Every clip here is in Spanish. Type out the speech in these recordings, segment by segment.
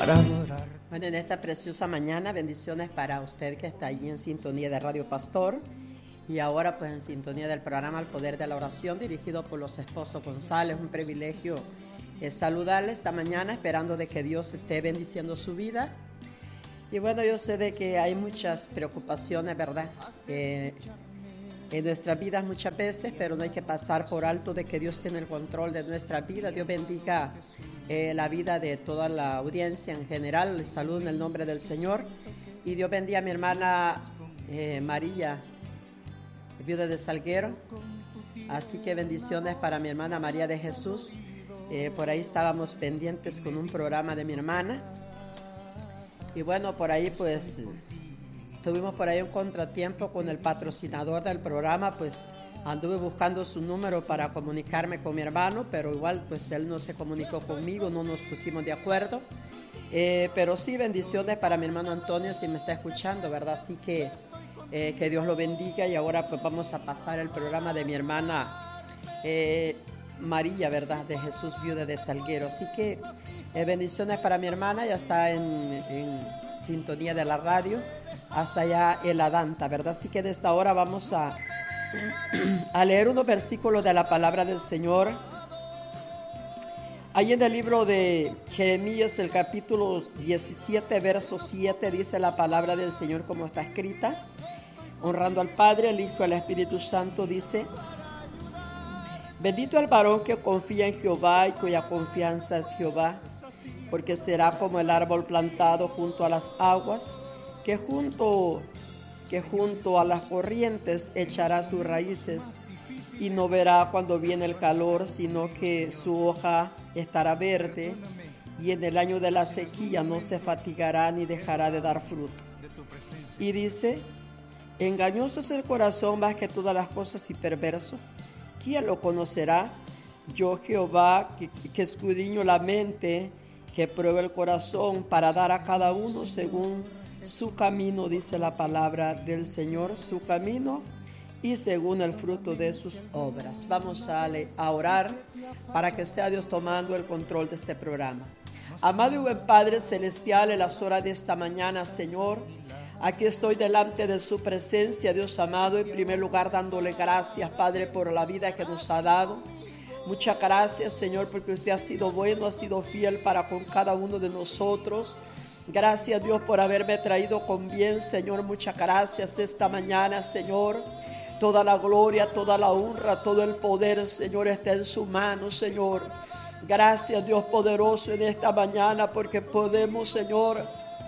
Bueno, en esta preciosa mañana, bendiciones para usted que está allí en sintonía de Radio Pastor y ahora pues en sintonía del programa El Poder de la Oración dirigido por los esposos González. Un privilegio saludarle esta mañana, esperando de que Dios esté bendiciendo su vida. Y bueno, yo sé de que hay muchas preocupaciones, ¿verdad? En nuestras vidas muchas veces, pero no hay que pasar por alto de que Dios tiene el control de nuestra vida. Dios bendiga la vida de toda la audiencia en general. Les saludo en el nombre del Señor. Y Dios bendiga a mi hermana María, viuda de Salguero. Así que bendiciones para mi hermana María de Jesús. Por ahí estábamos pendientes con un programa de mi hermana. Y bueno, por ahí pues tuvimos por ahí un contratiempo con el patrocinador del programa, pues anduve buscando su número para comunicarme con mi hermano, pero igual pues él no se comunicó conmigo, no nos pusimos de acuerdo. Pero sí, bendiciones para mi hermano Antonio, si me está escuchando, ¿verdad? Así que Dios lo bendiga. Y ahora pues vamos a pasar el programa de mi hermana María, ¿verdad? De Jesús, viuda de Salguero. Así que bendiciones para mi hermana, ya está en sintonía de la radio, hasta allá en la Danta, ¿verdad? Así que de esta hora vamos a leer unos versículos de la palabra del Señor. Ahí en el libro de Jeremías, el capítulo 17, verso 7, dice la palabra del Señor como está escrita. Honrando al Padre, al Hijo y al Espíritu Santo, dice: bendito el varón que confía en Jehová y cuya confianza es Jehová, porque será como el árbol plantado junto a las aguas, que junto a las corrientes echará sus raíces, y no verá cuando viene el calor, sino que su hoja estará verde, y en el año de la sequía no se fatigará ni dejará de dar fruto. Y dice: engañoso es el corazón más que todas las cosas y perverso. ¿Quién lo conocerá? Yo, Jehová, que escudriño la mente, que prueba el corazón para dar a cada uno según su camino, dice la palabra del Señor, su camino y según el fruto de sus obras. Vamos a orar para que sea Dios tomando el control de este programa. Amado y buen Padre Celestial, en las horas de esta mañana, Señor, aquí estoy delante de su presencia, Dios amado, en primer lugar dándole gracias, Padre, por la vida que nos ha dado. Muchas gracias, Señor, porque usted ha sido bueno, ha sido fiel para con cada uno de nosotros. Gracias, Dios, por haberme traído con bien, Señor. Muchas gracias esta mañana, Señor. Toda la gloria, toda la honra, todo el poder, Señor, está en su mano, Señor. Gracias, Dios poderoso, en esta mañana, porque podemos, Señor,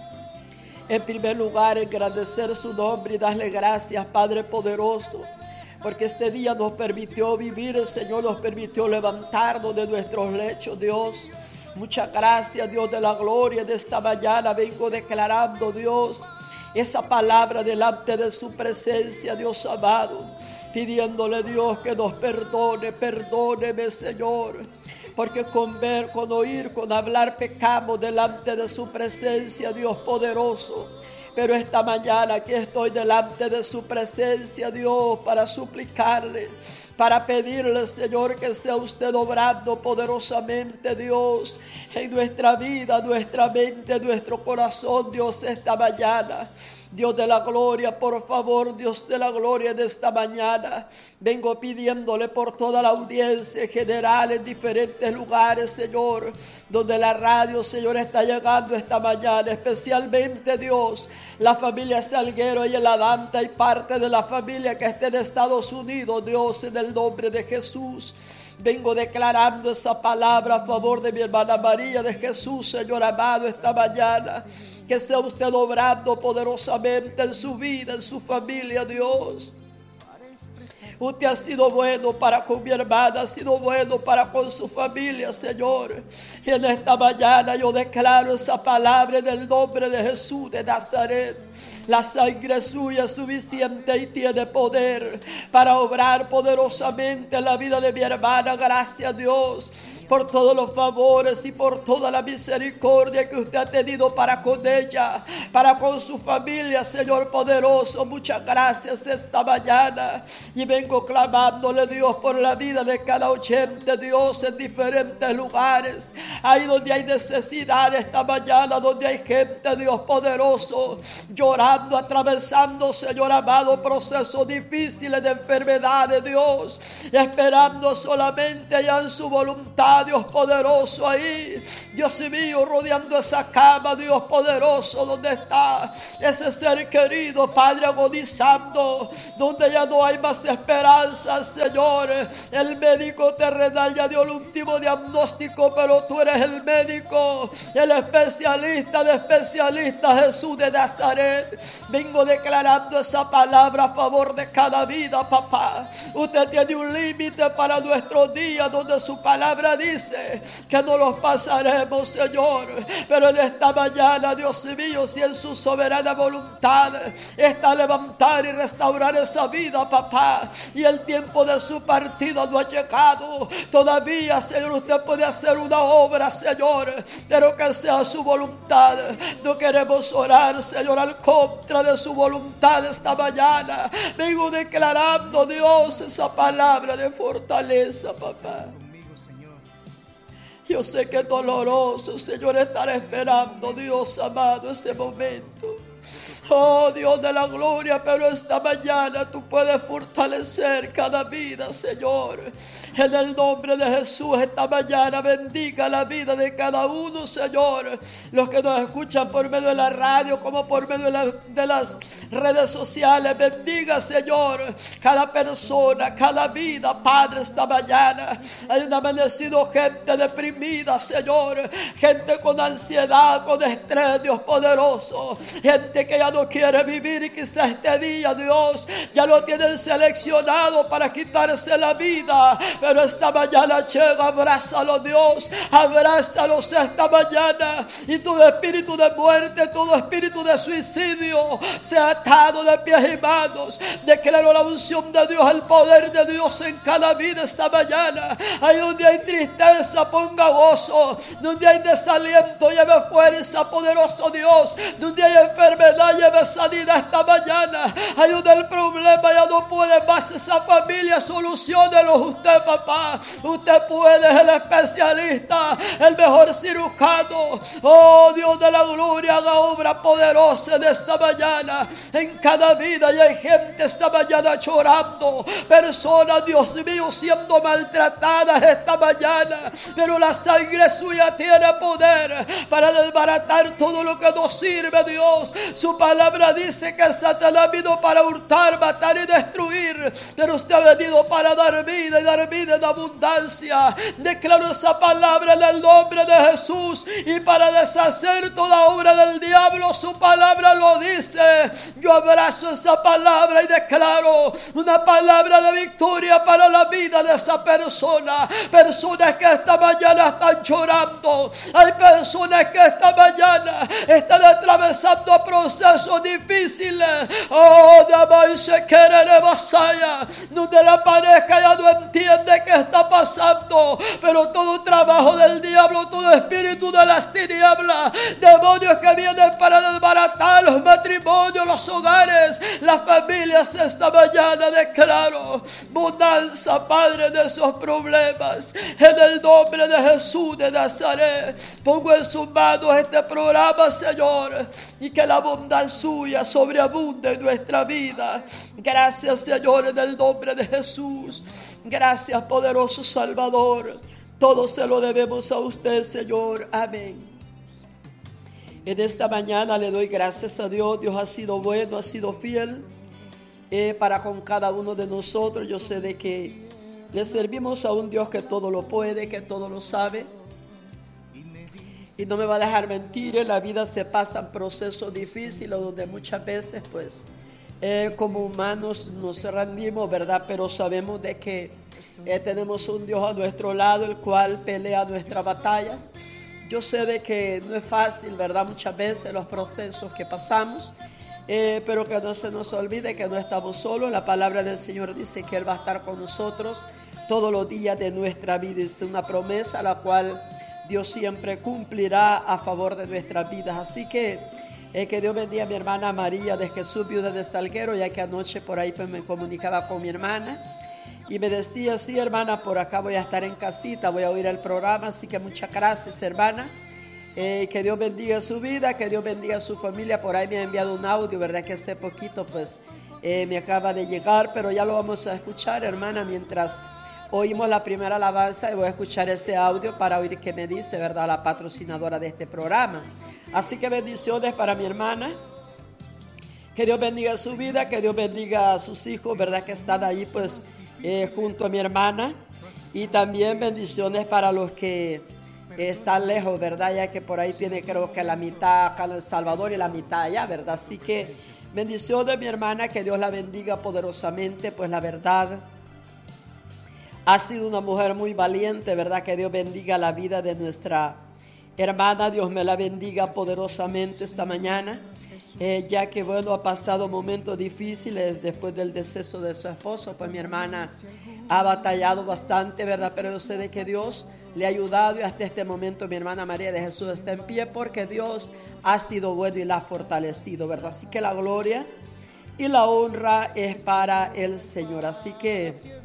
en primer lugar, engrandecer su nombre y darle gracias, Padre poderoso, porque este día nos permitió vivir, el Señor nos permitió levantarnos de nuestros lechos, Dios. Muchas gracias, Dios de la gloria. De esta mañana vengo declarando, Dios, esa palabra delante de su presencia, Dios amado, pidiéndole, Dios, que nos perdone. Perdóneme, Señor, porque con ver, con oír, con hablar pecamos delante de su presencia, Dios poderoso. Pero esta mañana aquí estoy delante de su presencia, Dios, para suplicarle, para pedirle, Señor, que sea usted obrando poderosamente, Dios, en nuestra vida, nuestra mente, nuestro corazón, Dios, esta mañana. Dios de la gloria, por favor, Dios de la gloria, de esta mañana vengo pidiéndole por toda la audiencia general en diferentes lugares, Señor, donde la radio, Señor, está llegando esta mañana, especialmente, Dios, la familia Salguero y el Adanta y parte de la familia que esté en Estados Unidos, Dios, en el nombre de Jesús. Vengo declarando esa palabra a favor de mi hermana María de Jesús, Señor amado, esta mañana. Que sea usted obrando poderosamente en su vida, en su familia, Dios. Usted ha sido bueno para con mi hermana, ha sido bueno para con su familia, Señor. Y en esta mañana yo declaro esa palabra en el nombre de Jesús de Nazaret. La sangre suya es suficiente y tiene poder para obrar poderosamente en la vida de mi hermana. Gracias, Dios, por todos los favores y por toda la misericordia que usted ha tenido para con ella, para con su familia, Señor poderoso. Muchas gracias esta mañana. Y vengo vengo clamándole, Dios, por la vida de cada oyente, Dios, en diferentes lugares. Ahí donde hay necesidad esta mañana, donde hay gente, Dios poderoso, llorando, atravesando, Señor amado, procesos difíciles de enfermedades, Dios, esperando solamente allá en su voluntad, Dios poderoso, ahí, Dios mío, rodeando esa cama, Dios poderoso, donde está ese ser querido, Padre, agonizando, donde ya no hay más esperanza, Señor. El médico terrenal ya dio el último diagnóstico, pero tú eres el médico, el especialista de especialistas, Jesús de Nazaret. Vengo declarando esa palabra a favor de cada vida, papá. Usted tiene un límite para nuestros días, donde su palabra dice que no los pasaremos, Señor. Pero en esta mañana, Dios mío, si en su soberana voluntad está levantar y restaurar esa vida, papá, y el tiempo de su partido no ha llegado todavía, Señor, usted puede hacer una obra, Señor, pero que sea su voluntad. No queremos orar, Señor, al contra de su voluntad esta mañana. Vengo declarando, Dios, esa palabra de fortaleza, papá. Yo sé que es doloroso, Señor, estar esperando, Dios amado, ese momento. Oh Dios de la gloria, pero esta mañana tú puedes fortalecer cada vida, Señor. En el nombre de Jesús, esta mañana bendiga la vida de cada uno, Señor. Los que nos escuchan por medio de la radio como por medio de las redes sociales, bendiga, Señor, cada persona, cada vida, Padre, esta mañana. Hay amanecido gente deprimida, Señor, gente con ansiedad, con estrés, Dios poderoso, gente que ya no quiere vivir y quizás este día, Dios, ya lo tienen seleccionado para quitarse la vida, pero esta mañana llega, abrázalo, Dios, abrázalos esta mañana, y todo espíritu de muerte, todo espíritu de suicidio sea atado de pies y manos. Declaro la unción de Dios, el poder de Dios en cada vida esta mañana. Ahí donde hay tristeza, ponga gozo, donde hay desaliento, lleve fuerza, poderoso Dios, donde hay enfermedad, lleve sanidad esta mañana. Ahí donde el problema ya no puede más, esa familia, soluciónelo usted, papá. Usted puede, es el especialista, el mejor cirujano. Oh Dios de la gloria, haga obra poderosa en esta mañana en cada vida. Y hay gente esta mañana llorando, personas, Dios mío, siendo maltratadas esta mañana, pero la sangre suya tiene poder para desbaratar todo lo que no sirve, Dios. Su palabra dice que Satanás vino para hurtar, matar y destruir, pero usted ha venido para dar vida y dar vida en abundancia. Declaro esa palabra en el nombre de Jesús, y para deshacer toda obra del diablo, su palabra lo dice. Yo abrazo esa palabra y declaro una palabra de victoria para la vida de esa persona. Personas que esta mañana están llorando, hay personas que esta mañana están atravesando procesos difíciles. Oh, de se quiere de Masaya, donde la pareja ya no entiende qué está pasando, pero todo trabajo del diablo, todo espíritu de las tinieblas, demonios que vienen para desbaratar los matrimonios, los hogares, las familias, esta mañana declaro bonanza, Padre, de esos problemas. En el nombre de Jesús de Nazaret, pongo en sus manos este programa, Señor, y que la bondad suya sobreabunde en nuestra vida. Gracias, Señor, en el nombre de Jesús. Gracias, poderoso Salvador. Todo se lo debemos a usted, Señor. Amén. En esta mañana le doy gracias a Dios. Dios ha sido bueno, ha sido fiel para con cada uno de nosotros. Yo sé de que le servimos a un Dios que todo lo puede, que todo lo sabe. Y no me va a dejar mentir, en la vida se pasan procesos difíciles donde muchas veces pues como humanos nos rendimos, ¿verdad? Pero sabemos de que tenemos un Dios a nuestro lado, el cual pelea nuestras batallas. Yo sé de que no es fácil, ¿verdad? Muchas veces los procesos que pasamos, pero que no se nos olvide que no estamos solos. La palabra del Señor dice que Él va a estar con nosotros todos los días de nuestra vida. Es una promesa la cual Dios siempre cumplirá a favor de nuestras vidas. Así que Que Dios bendiga a mi hermana María de Jesús, viuda de Salguero, ya que anoche por ahí pues me comunicaba con mi hermana y me decía, sí hermana, por acá voy a estar en casita, voy a oír el programa, así que muchas gracias hermana. Que Dios bendiga su vida, que Dios bendiga su familia. Por ahí me ha enviado un audio, verdad que hace poquito pues me acaba de llegar, pero ya lo vamos a escuchar hermana mientras oímos la primera alabanza, y voy a escuchar ese audio para oír qué me dice, verdad, la patrocinadora de este programa. Así que bendiciones para mi hermana, que Dios bendiga su vida, que Dios bendiga a sus hijos, verdad que están ahí pues junto a mi hermana, y también bendiciones para los que están lejos, verdad, ya que por ahí tiene creo que la mitad acá en El Salvador y la mitad allá, verdad, así que bendiciones mi hermana, que Dios la bendiga poderosamente, pues la verdad ha sido una mujer muy valiente, verdad, que Dios bendiga la vida de nuestra hermana, Dios me la bendiga poderosamente esta mañana, ya que bueno, ha pasado momentos difíciles después del deceso de su esposo, pues mi hermana ha batallado bastante, verdad, pero yo sé de que Dios le ha ayudado y hasta este momento mi hermana María de Jesús está en pie porque Dios ha sido bueno y la ha fortalecido, verdad, así que la gloria y la honra es para el Señor, así que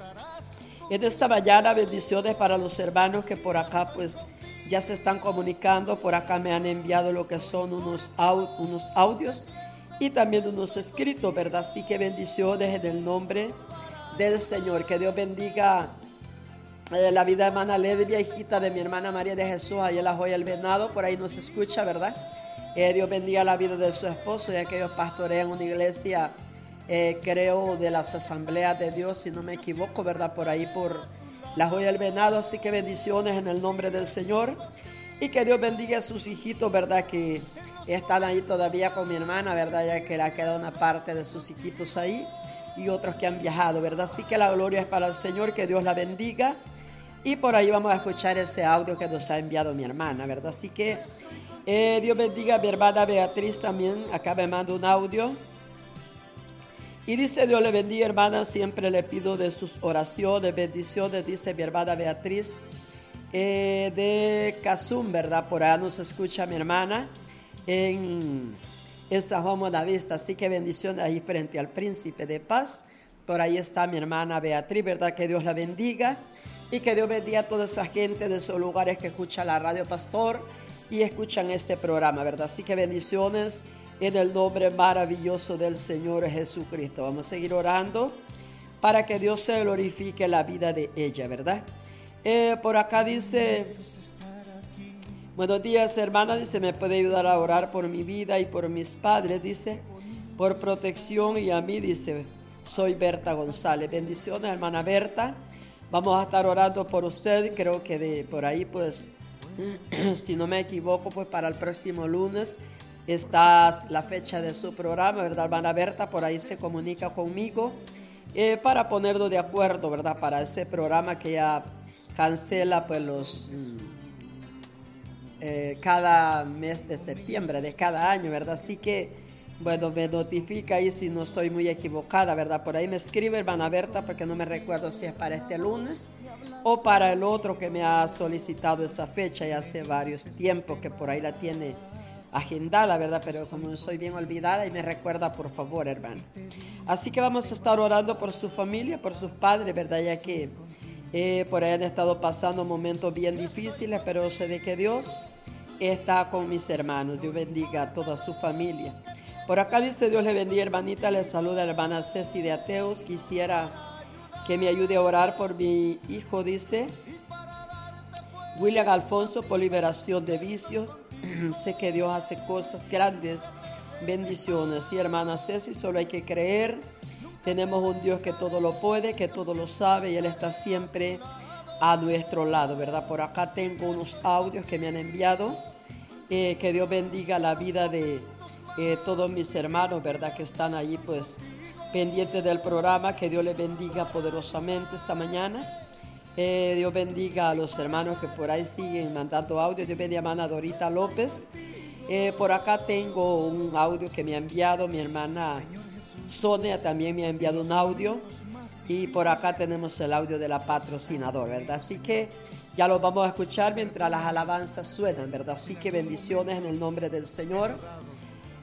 en esta mañana bendiciones para los hermanos que por acá pues ya se están comunicando, por acá me han enviado lo que son unos audios y también unos escritos, ¿verdad? Así que bendiciones en el nombre del Señor, que Dios bendiga la vida de hermana Ledvia, hijita de mi hermana María de Jesús, allá en La Joya del Venado, por ahí nos escucha, ¿verdad? Dios bendiga la vida de su esposo, ya que ellos pastorean una iglesia, creo, de las Asambleas de Dios, si no me equivoco, ¿verdad? Por ahí por La Joya del Venado, así que bendiciones en el nombre del Señor, y que Dios bendiga a sus hijitos, ¿verdad? Que están ahí todavía con mi hermana, ¿verdad? Ya que le ha quedado una parte de sus hijitos ahí, y otros que han viajado, ¿verdad? Así que la gloria es para el Señor, que Dios la bendiga, y por ahí vamos a escuchar ese audio que nos ha enviado mi hermana, ¿verdad? Así que Dios bendiga a mi hermana Beatriz también, acá me manda un audio. Y dice, Dios le bendiga, hermana, siempre le pido de sus oraciones, bendiciones, dice mi hermana Beatriz, de Cazum, ¿verdad? Por allá nos escucha mi hermana en San Juan Buenavista, así que bendiciones ahí frente al Príncipe de Paz. Por ahí está mi hermana Beatriz, ¿verdad? Que Dios la bendiga y que Dios bendiga a toda esa gente de esos lugares que escucha la Radio Pastor y escuchan este programa, ¿verdad? Así que bendiciones en el nombre maravilloso del Señor Jesucristo. Vamos a seguir orando para que Dios se glorifique en la vida de ella, ¿verdad? Por acá dice, buenos días hermana, dice, me puede ayudar a orar por mi vida y por mis padres, dice, por protección, y a mí, dice, soy Berta González. Bendiciones hermana Berta, vamos a estar orando por usted, creo que de por ahí pues, si no me equivoco, pues para el próximo lunes está la fecha de su programa, ¿verdad, hermana Berta? Por ahí se comunica conmigo para ponernos de acuerdo, ¿verdad? Para ese programa que ya cancela pues los cada mes de septiembre de cada año, ¿verdad? Así que, bueno, me notifica ahí si no estoy muy equivocada, ¿verdad? Por ahí me escribe hermana Berta porque no me recuerdo si es para este lunes o para el otro que me ha solicitado esa fecha ya hace varios tiempos que por ahí la tiene agendada, ¿verdad? Pero como soy bien olvidada y me recuerda, por favor, hermano. Así que vamos a estar orando por su familia, por sus padres, ¿verdad? Ya que por ahí han estado pasando momentos bien difíciles, pero sé de que Dios está con mis hermanos. Dios bendiga a toda su familia. Por acá dice, Dios le bendiga, hermanita, le saluda la hermana Ceci de Ateos. Quisiera que me ayude a orar por mi hijo, dice William Alfonso, por liberación de vicios. Sé que Dios hace cosas grandes. Bendiciones. Sí, hermana Ceci, solo hay que creer. Tenemos un Dios que todo lo puede, que todo lo sabe, y Él está siempre a nuestro lado, ¿verdad? Por acá tengo unos audios que me han enviado. Que Dios bendiga la vida de todos mis hermanos, ¿verdad? Que están allí pues pendientes del programa. Que Dios les bendiga poderosamente esta mañana. Dios bendiga a los hermanos que por ahí siguen mandando audio. Dios bendiga a hermana Dorita López. Por acá tengo un audio que me ha enviado mi hermana Sonia, también me ha enviado un audio. Y por acá tenemos el audio de la patrocinadora, ¿verdad? Así que ya lo vamos a escuchar mientras las alabanzas suenan, ¿verdad? Así que bendiciones en el nombre del Señor.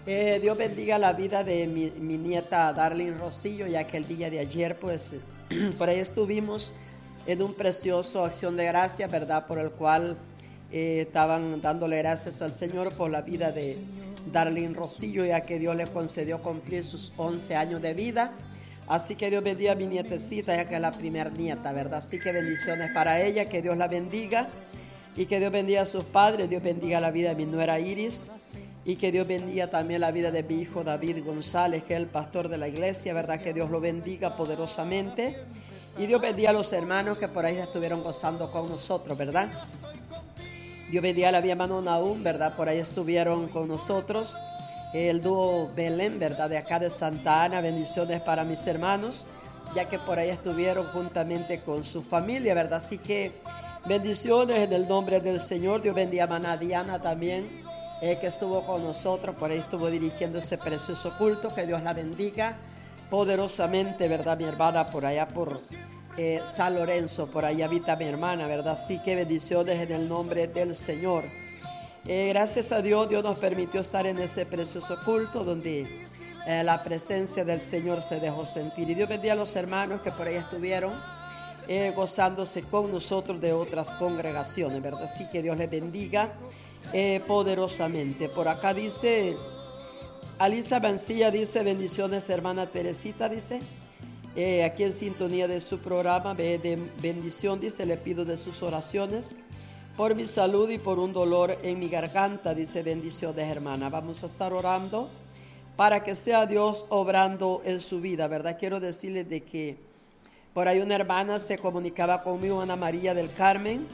Dios bendiga la vida de mi nieta Darlene Rosillo, ya que el día de ayer, pues, por ahí estuvimos en un precioso acción de gracia, ¿verdad? Por el cual estaban dándole gracias al Señor por la vida de Darlene Rosillo, ya que Dios le concedió cumplir sus 11 años de vida. Así que Dios bendiga a mi nietecita, ya que es la primer nieta, ¿verdad? Así que bendiciones para ella, que Dios la bendiga y que Dios bendiga a sus padres, Dios bendiga la vida de mi nuera Iris y que Dios bendiga también la vida de mi hijo David González, que es el pastor de la iglesia, ¿verdad? Que Dios lo bendiga poderosamente y Dios bendiga a los hermanos que por ahí estuvieron gozando con nosotros, ¿verdad? Dios bendiga a mi hermano Naúm, ¿verdad? Por ahí estuvieron con nosotros. El dúo Belén, ¿verdad? De acá de Santa Ana, bendiciones para mis hermanos, ya que por ahí estuvieron juntamente con su familia, ¿verdad? Así que bendiciones en el nombre del Señor. Dios bendiga a Maná Diana también, que estuvo con nosotros, por ahí estuvo dirigiendo ese precioso culto, que Dios la bendiga poderosamente, ¿verdad? Mi hermana por allá por San Lorenzo, por ahí habita mi hermana, ¿verdad? Así que bendiciones en el nombre del Señor. Gracias a Dios, Dios nos permitió estar en ese precioso culto donde la presencia del Señor se dejó sentir. Y Dios bendiga a los hermanos que por ahí estuvieron gozándose con nosotros de otras congregaciones, ¿verdad? Así que Dios les bendiga poderosamente. Por acá dice, Alisa Mancilla dice, bendiciones hermana Teresita, dice, aquí en sintonía de su programa de bendición, dice, le pido de sus oraciones por mi salud y por un dolor en mi garganta, dice, bendiciones hermana. Vamos a estar orando para que sea Dios obrando en su vida, ¿verdad? Quiero decirles de que por ahí una hermana se comunicaba conmigo, Ana María del Carmen,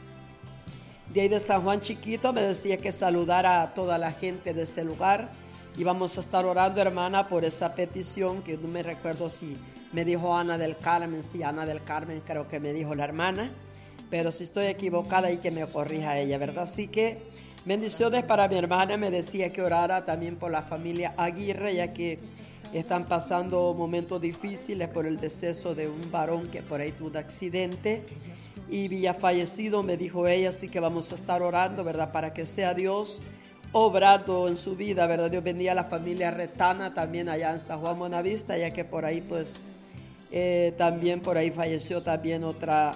de ahí de San Juan Chiquito, me decía que saludara a toda la gente de ese lugar y vamos a estar orando, hermana, por esa petición, que no me recuerdo si me dijo Ana del Carmen, sí, Ana del Carmen creo que me dijo la hermana, pero si estoy equivocada y que me corrija ella, ¿verdad? Así que bendiciones para mi hermana. Me decía que orara también por la familia Aguirre, ya que están pasando momentos difíciles por el deceso de un varón que por ahí tuvo un accidente y había fallecido, me dijo ella. Así que vamos a estar orando, ¿verdad? Para que sea Dios obrando en su vida, ¿verdad? Dios bendiga a la familia Retana también allá en San Juan Buenavista, ya que por ahí pues también por ahí falleció también otra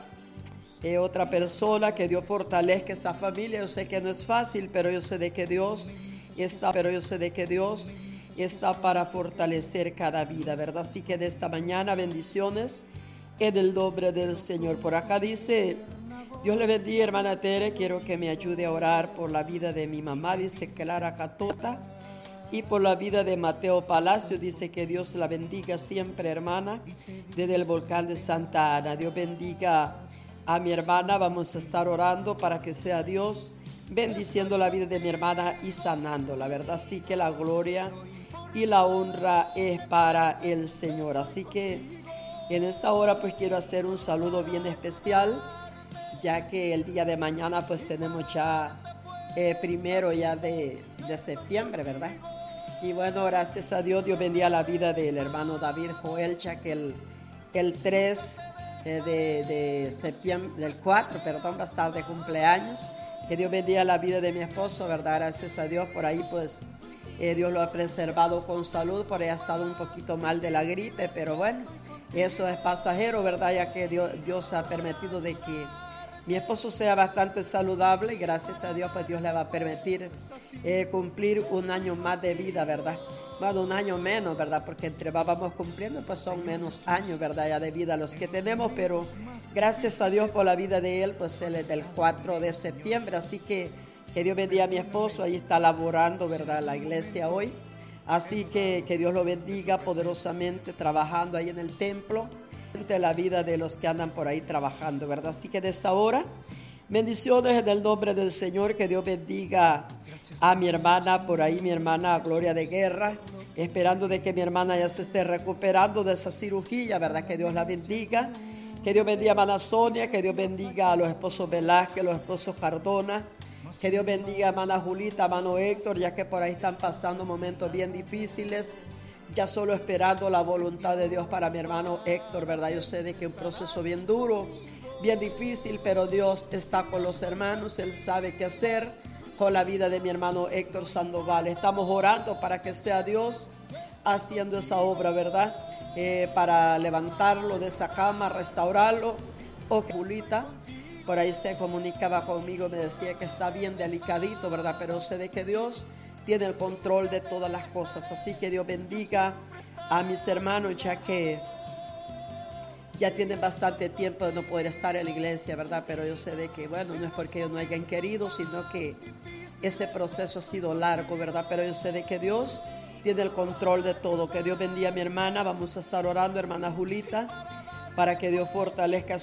persona. Que Dios fortalezca esa familia. Yo sé que no es fácil, pero yo sé de que Dios está para fortalecer cada vida, ¿verdad? Así que de esta mañana bendiciones en el nombre del Señor. Por acá dice, Dios le bendiga hermana Tere, quiero que me ayude a orar por la vida de mi mamá, dice Clara Catota, y por la vida de Mateo Palacio, dice que Dios la bendiga siempre, hermana, desde el volcán de Santa Ana. Dios bendiga a mi hermana. Vamos a estar orando para que sea Dios bendiciendo la vida de mi hermana y sanándola, ¿verdad? Así que la gloria y la honra es para el Señor. Así que en esta hora pues quiero hacer un saludo bien especial, ya que el día de mañana pues tenemos ya primero ya de septiembre, ¿verdad? Y bueno, gracias a Dios, Dios bendiga la vida del hermano David Joelcha, que el 3 de septiembre, del 4, perdón, va a estar de cumpleaños. Que Dios bendiga la vida de mi esposo, ¿verdad? Gracias a Dios, por ahí pues Dios lo ha preservado con salud, por ahí ha estado un poquito mal de la gripe, pero bueno, eso es pasajero, ¿verdad? Ya que Dios ha permitido de que mi esposo sea bastante saludable y gracias a Dios pues Dios le va a permitir cumplir un año más de vida, ¿verdad? Bueno, un año menos, ¿verdad? Porque entre vamos cumpliendo pues son menos años, ¿verdad? Ya de vida los que tenemos, pero gracias a Dios por la vida de él, pues él es del 4 de septiembre, así que Dios bendiga a mi esposo, ahí está laborando, ¿verdad? La iglesia hoy, así que Dios lo bendiga poderosamente trabajando ahí en el templo, de la vida de los que andan por ahí trabajando, ¿verdad? Así que de esta hora, bendiciones en el nombre del Señor. Que Dios bendiga a mi hermana por ahí, mi hermana Gloria de Guerra, esperando de que mi hermana ya se esté recuperando de esa cirugía, ¿verdad? Que Dios la bendiga. Que Dios bendiga a hermana Sonia, que Dios bendiga a los esposos Velázquez, los esposos Cardona, que Dios bendiga a hermana Julita, a hermano Héctor, ya que por ahí están pasando momentos bien difíciles, ya solo esperando la voluntad de Dios para mi hermano Héctor, ¿verdad? Yo sé de que es un proceso bien duro, bien difícil, pero Dios está con los hermanos, Él sabe qué hacer con la vida de mi hermano Héctor Sandoval. Estamos orando para que sea Dios haciendo esa obra, ¿verdad? Para levantarlo de esa cama, restaurarlo. O Julita, por ahí se comunicaba conmigo, me decía que está bien delicadito, ¿verdad? Pero sé de que Dios tiene el control de todas las cosas. Así que Dios bendiga a mis hermanos, ya que ya tienen bastante tiempo de no poder estar en la iglesia, ¿verdad? Pero yo sé de que, bueno, no es porque ellos no hayan querido, sino que ese proceso ha sido largo, ¿verdad? Pero yo sé de que Dios tiene el control de todo. Que Dios bendiga a mi hermana. Vamos a estar orando, hermana Julita, para que Dios fortalezca